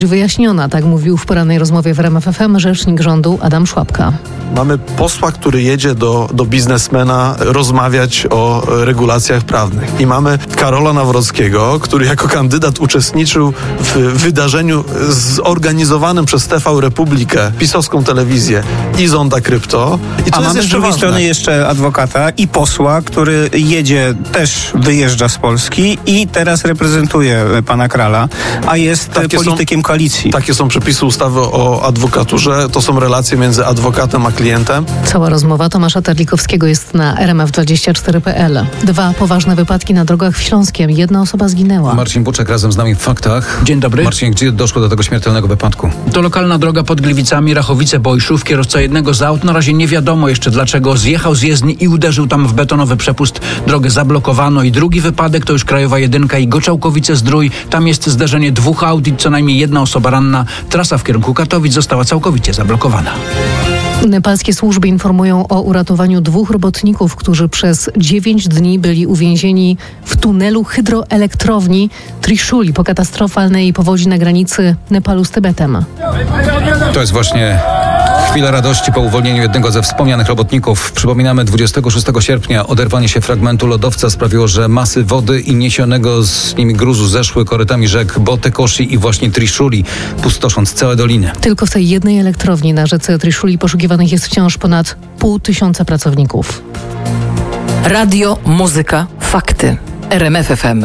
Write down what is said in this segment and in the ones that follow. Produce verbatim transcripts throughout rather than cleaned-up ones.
wyjaśniona, tak mówił w porannej rozmowie w R M F F M rzecznik rządu Adam Szłapka. Mamy posła, który jedzie do, do biznesmena rozmawiać o regulacjach prawnych. I mamy Karola Nawrockiego, który jako kandydat uczestniczył w wydarzeniu zorganizowanym przez T V Republikę, pisowską telewizję i Zonda Krypto. I co A jest mamy jeszcze z drugiej ważne? strony jeszcze adwokata i posła, który jedzie, też wyjeżdża z Polski i teraz reprezentuje pana Krala, a jest Takie politykiem są, koalicji. Takie są przepisy ustawy o adwokaturze. To są relacje między adwokatem a klientem. Cała rozmowa Tomasza Terlikowskiego jest na R M F dwadzieścia cztery kropka p l. Dwa poważne wypadki na drogach w Śląskiem. Jedna osoba zginęła. Marcin Buczek razem z nami w Faktach. Dzień dobry. Marcin, gdzie doszło do tego śmiertelnego wypadku? To lokalna droga pod Gliwicami, Rachowice-Bojszów. Kierowca jednego z aut, na razie nie wiadomo jeszcze dlaczego, zjechał z jezdni i uderzył tam w betonowy przepust. Drogę zablokowano. I drugi wypadek to już Krajowa Jedynka i Goczałkowice-Zdrój. Tam jest zderzenie dwóch aut i co najmniej jedna osoba ranna. Trasa w kierunku Katowic została całkowicie zablokowana. Nepalskie służby informują o uratowaniu dwóch robotników, którzy przez dziewięć dni byli uwięzieni w tunelu hydroelektrowni Trishuli po katastrofalnej powodzi na granicy Nepalu z Tybetem. To jest właśnie chwila radości po uwolnieniu jednego ze wspomnianych robotników. Przypominamy, dwudziestego szóstego sierpnia oderwanie się fragmentu lodowca sprawiło, że masy wody i niesionego z nimi gruzu zeszły korytami rzek Botekoshi i właśnie Trishuli, pustosząc całe doliny. Tylko w tej jednej elektrowni na rzece Trishuli poszukiwanych jest wciąż ponad pół tysiąca pracowników. Radio, muzyka, fakty. R M F F M.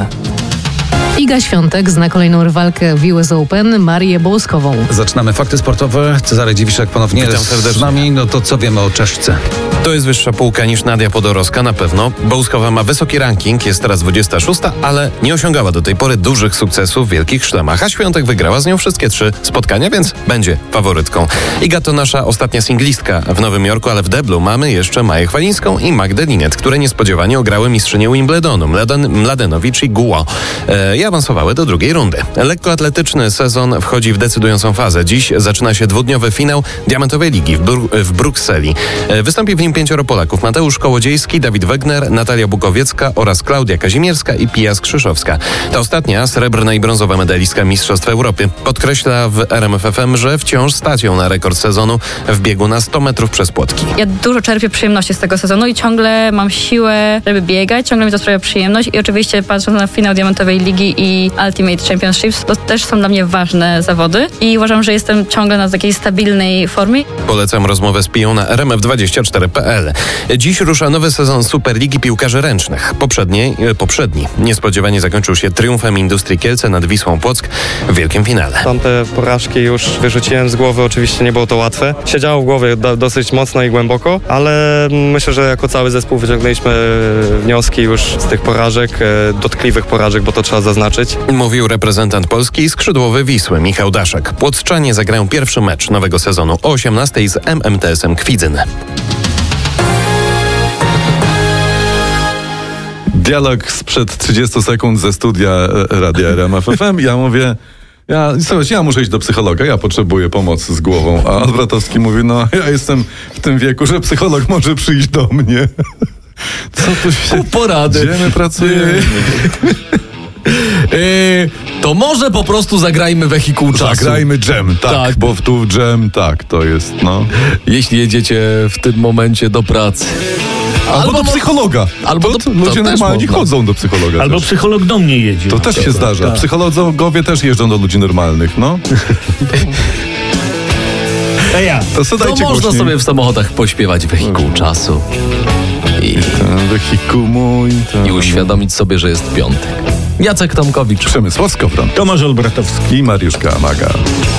Iga Świątek zna kolejną rywalkę w U S Open, Marię Bołoskową. Zaczynamy fakty sportowe. Cezary Dziwiszek ponownie Witam z serdecznie. nami. No to co wiemy o Czeszce? To jest wyższa półka niż Nadia Podorowska na pewno. Bołuskowa ma wysoki ranking, jest teraz dwudziesta szósta, ale nie osiągała do tej pory dużych sukcesów w wielkich szlemach, a Świątek wygrała z nią wszystkie trzy spotkania, więc będzie faworytką. Iga to nasza ostatnia singlistka w Nowym Jorku, ale w deblu mamy jeszcze Maję Chwalińską i Magdę Linet, które niespodziewanie ograły mistrzynię Wimbledonu, Mladen, Mladenowicz i Guo. E, I awansowały do drugiej rundy. Lekkoatletyczny sezon wchodzi w decydującą fazę. Dziś zaczyna się dwudniowy finał Diamentowej Ligi w, Bru- w Brukseli. E, wystąpi w nim pięcioro Polaków. Mateusz Kołodziejski, Dawid Wegner, Natalia Bukowiecka oraz Klaudia Kazimierska i Pia Skrzyszowska. Ta ostatnia srebrna i brązowa medalistka Mistrzostw Europy. Podkreśla w R M F F M, że wciąż stać ją na rekord sezonu w biegu na sto metrów przez płotki. Ja dużo czerpię przyjemności z tego sezonu i ciągle mam siłę, żeby biegać, ciągle mi to sprawia przyjemność i oczywiście patrząc na finał Diamentowej Ligi i Ultimate Championships, to też są dla mnie ważne zawody i uważam, że jestem ciągle na takiej stabilnej formie. Polecam rozmowę z Piją na R M F dwadzieścia cztery kropka p l. Dziś rusza nowy sezon Superligi Piłkarzy Ręcznych. Poprzedni, poprzedni niespodziewanie zakończył się triumfem Industrii Kielce nad Wisłą Płock w wielkim finale. Tamte porażki już wyrzuciłem z głowy, oczywiście nie było to łatwe. Siedziało w głowie do, dosyć mocno i głęboko, ale myślę, że jako cały zespół wyciągnęliśmy wnioski już z tych porażek, dotkliwych porażek, bo to trzeba zaznaczyć. Mówił reprezentant Polski i skrzydłowy Wisły Michał Daszek. Płotczanie zagrają pierwszy mecz nowego sezonu o osiemnastej z M M T S-em Kwidzyn. Dialog sprzed trzydziestu sekund ze studia Radia R M F F M. Ja mówię, ja, słuchajcie, ja muszę iść do psychologa, ja potrzebuję pomocy z głową. A Odwrotowski mówi, no ja jestem w tym wieku, że psycholog może przyjść do mnie. Co tu się... Porady. Gdzie my pracujemy? Yy, to może po prostu zagrajmy wehikuł czasu. Zagrajmy dżem, tak, Tak. bo tu dżem, tak, to jest, no. Jeśli jedziecie w tym momencie do pracy. Albo, Albo do mo- psychologa. albo to, do- ludzie to też normalni można. chodzą do psychologa. Albo też. psycholog do mnie jedzie. To też się zdarza. Tak. Psychologowie też jeżdżą do ludzi normalnych, no. To ja. To, co To dajcie można głośniej. sobie w samochodach pośpiewać wehikuł czasu i, Ten wehikuł mój. Ten... i uświadomić sobie, że jest piątek. Jacek Tomkowicz. Przemysław Skowron Tomasz Olbratowski. i Mariuszka Amaga.